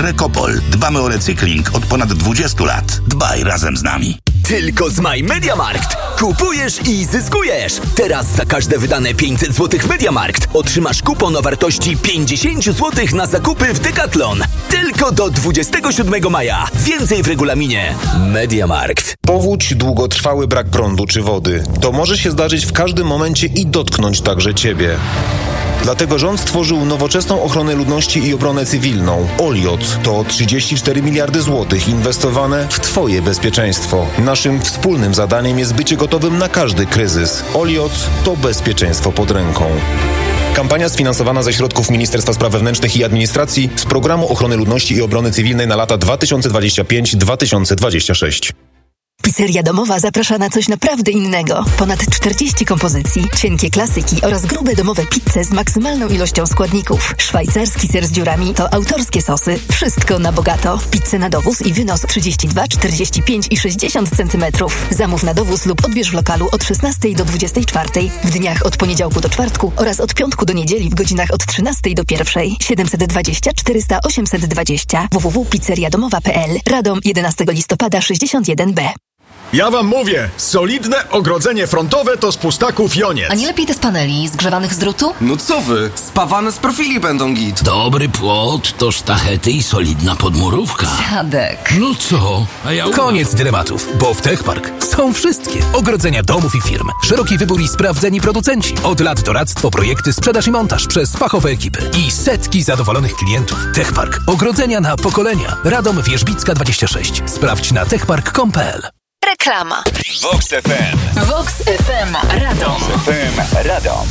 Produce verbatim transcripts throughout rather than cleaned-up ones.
Rekopol. Dbamy o recykling od ponad dwudziestu lat. Dbaj razem z nami. Tylko z My Mediamarkt. Kupujesz i zyskujesz. Teraz za każde wydane pięćset złotych w Mediamarkt otrzymasz kupon o wartości pięćdziesiąt złotych na zakupy w Decathlon. Tylko do dwudziestego siódmego maja. Więcej w regulaminie. Mediamarkt. Powódź, długotrwały brak prądu czy wody. To może się zdarzyć w każdym momencie i dotknąć także Ciebie. Dlatego rząd stworzył nowoczesną ochronę ludności i obronę cywilną. Oliot to trzydzieści cztery miliardy złotych inwestowane w Twoje bezpieczeństwo. Naszym wspólnym zadaniem jest bycie gotowym na każdy kryzys. Oliot to bezpieczeństwo pod ręką. Kampania sfinansowana ze środków Ministerstwa Spraw Wewnętrznych i Administracji z Programu Ochrony Ludności i Obrony Cywilnej na lata dwa tysiące dwudziesty piąty do dwa tysiące dwudziestego szóstego. Pizzeria domowa zaprasza na coś naprawdę innego. Ponad czterdzieści kompozycji, cienkie klasyki oraz grube domowe pizze z maksymalną ilością składników. Szwajcarski ser z dziurami to autorskie sosy. Wszystko na bogato. Pizze na dowóz i wynos trzydzieści dwa, czterdzieści pięć i sześćdziesiąt centymetrów. Zamów na dowóz lub odbierz w lokalu od szesnastej do dwudziestej czwartej, w dniach od poniedziałku do czwartku oraz od piątku do niedzieli w godzinach od trzynastej do pierwszej. siedemset dwadzieścia czterysta osiemset dwadzieścia w w w kropka pizzeria domowa kropka p l. Radom jedenastego listopada sześćdziesiąt jeden b. Ja wam mówię, solidne ogrodzenie frontowe to z Pustaków Joniec. A nie lepiej te z paneli zgrzewanych z drutu? No co wy, spawane z profili będą git. Dobry płot to sztachety i solidna podmurówka. Dziadek. No co? A ja Koniec dylematów, bo w Techpark są wszystkie ogrodzenia domów i firm. Szeroki wybór i sprawdzeni producenci. Od lat doradztwo, projekty, sprzedaż i montaż przez fachowe ekipy. I setki zadowolonych klientów. Techpark. Ogrodzenia na pokolenia. Radom Wierzbicka dwadzieścia sześć. Sprawdź na techpark kropka com kropka p l. Reklama. Vox F M. Vox F M Radom. Vox F M Radom.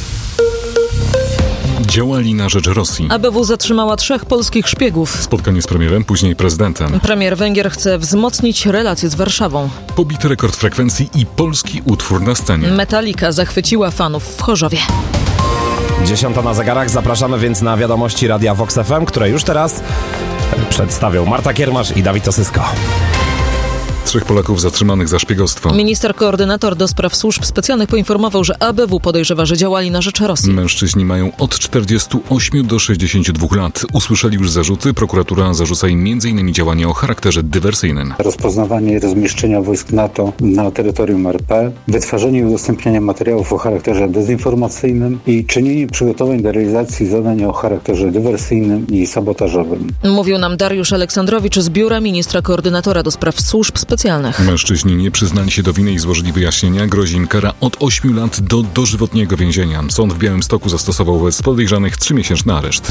Działali na rzecz Rosji. A B W zatrzymała trzech polskich szpiegów. Spotkanie z premierem, później prezydentem. Premier Węgier chce wzmocnić relacje z Warszawą. Pobity rekord frekwencji i polski utwór na scenie. Metallica zachwyciła fanów w Chorzowie. Dziesiąta na zegarach, zapraszamy więc na wiadomości Radia Vox F M, które już teraz przedstawią Marta Kiermasz i Dawid Osyska. Trzech Polaków zatrzymanych za szpiegostwo. Minister koordynator do spraw służb specjalnych poinformował, że A B W podejrzewa, że działali na rzecz Rosji. Mężczyźni mają od czterdziestu ośmiu do sześćdziesięciu dwóch lat. Usłyszeli już zarzuty. Prokuratura zarzuca im między innymi działania o charakterze dywersyjnym. Rozpoznawanie i rozmieszczenia wojsk NATO na terytorium R P, wytwarzanie i udostępnianie materiałów o charakterze dezinformacyjnym i czynienie przygotowań do realizacji zadań o charakterze dywersyjnym i sabotażowym. Mówił nam Dariusz Aleksandrowicz z biura ministra koordynatora do spraw służb specjalnych. Mężczyźni nie przyznali się do winy i złożyli wyjaśnienia. Grozi im kara od ośmiu lat do dożywotniego więzienia. Sąd w Białymstoku zastosował wobec podejrzanych trzymiesięczny areszt.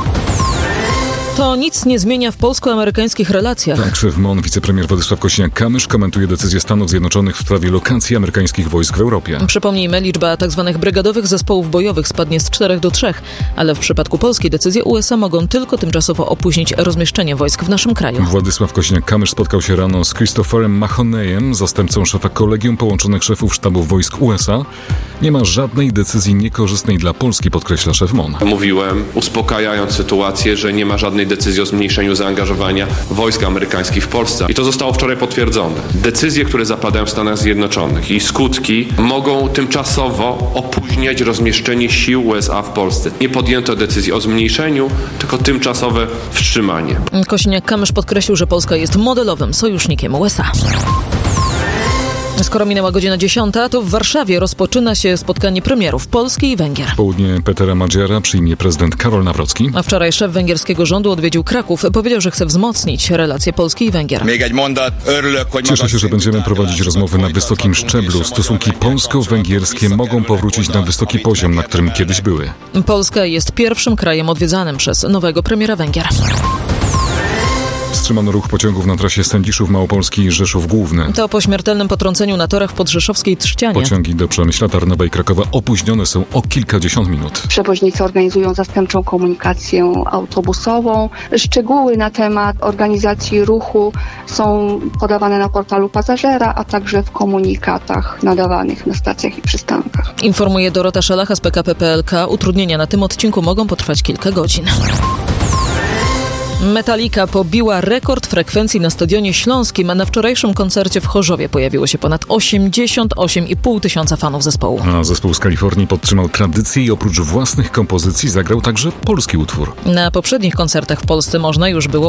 To nic nie zmienia w polsko-amerykańskich relacjach. Tak, szef M O N, wicepremier Władysław Kosiniak-Kamysz komentuje decyzję Stanów Zjednoczonych w sprawie lokacji amerykańskich wojsk w Europie. Przypomnijmy, liczba tzw. brygadowych zespołów bojowych spadnie z czterech do trzech, ale w przypadku polskiej decyzji U S A mogą tylko tymczasowo opóźnić rozmieszczenie wojsk w naszym kraju. Władysław Kosiniak-Kamysz spotkał się rano z Christopherem Mahoneyem, zastępcą szefa Kolegium Połączonych Szefów Sztabów Wojsk U S A. Nie ma żadnej decyzji niekorzystnej dla Polski, podkreśla szef M O N. Mówiłem, uspokajając sytuację, że nie ma żadnej decyzji o zmniejszeniu zaangażowania wojsk amerykańskich w Polsce. I to zostało wczoraj potwierdzone. Decyzje, które zapadają w Stanach Zjednoczonych i skutki mogą tymczasowo opóźniać rozmieszczenie sił U S A w Polsce. Nie podjęto decyzji o zmniejszeniu, tylko tymczasowe wstrzymanie. Kosiniak-Kamysz podkreślił, że Polska jest modelowym sojusznikiem U S A. Skoro minęła godzina dziesiąta, to w Warszawie rozpoczyna się spotkanie premierów Polski i Węgier. W południe Petera Madziara przyjmie prezydent Karol Nawrocki. A wczoraj szef węgierskiego rządu odwiedził Kraków. Powiedział, że chce wzmocnić relacje Polski i Węgier. Cieszę się, że będziemy prowadzić rozmowy na wysokim szczeblu. Stosunki polsko-węgierskie mogą powrócić na wysoki poziom, na którym kiedyś były. Polska jest pierwszym krajem odwiedzanym przez nowego premiera Węgier. Wstrzymano ruch pociągów na trasie Sędziszów-Małopolski i Rzeszów Główny. To po śmiertelnym potrąceniu na torach w Podrzeszowskiej Trzcianie. Pociągi do Przemyśla, Tarnowa i Krakowa opóźnione są o kilkadziesiąt minut. Przewoźnicy organizują zastępczą komunikację autobusową. Szczegóły na temat organizacji ruchu są podawane na portalu pasażera, a także w komunikatach nadawanych na stacjach i przystankach. Informuje Dorota Szalacha z P K P P L K. Utrudnienia na tym odcinku mogą potrwać kilka godzin. Metallica pobiła rekord frekwencji na Stadionie Śląskim, a na wczorajszym koncercie w Chorzowie pojawiło się ponad osiemdziesiąt osiem i pół tysiąca fanów zespołu. A zespół z Kalifornii podtrzymał tradycję i oprócz własnych kompozycji zagrał także polski utwór. Na poprzednich koncertach w Polsce można już było